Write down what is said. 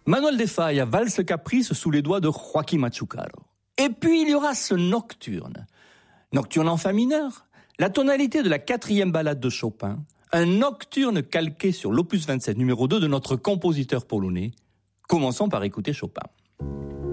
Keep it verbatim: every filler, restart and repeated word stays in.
Manuel de Falla, valse caprice sous les doigts de Joaquín Machucaro. Et puis il y aura ce nocturne. Nocturne en fa mineur, la tonalité de la quatrième ballade de Chopin, un nocturne calqué sur l'opus vingt-sept numéro deux de notre compositeur polonais. Commençons par écouter Chopin.